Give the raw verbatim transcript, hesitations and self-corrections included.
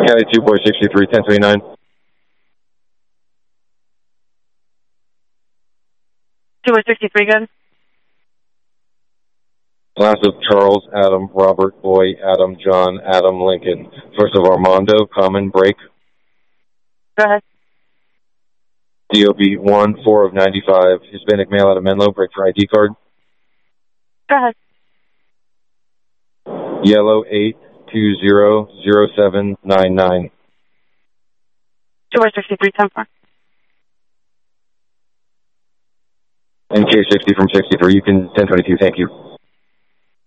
County two, boy sixty-three, ten twenty-nine. two boy sixty-three, good. Last of Charles, Adam, Robert, Boy, Adam, John, Adam, Lincoln. First of Armando, common, break. Go ahead. D O B one, four of ninety-five. Hispanic male out of Menlo, break for I D card. Go ahead. Yellow, eight two zero zero seven nine nine. two boy sixty-three, ten four. N K sixty from sixty-three, you can ten twenty-two, thank you.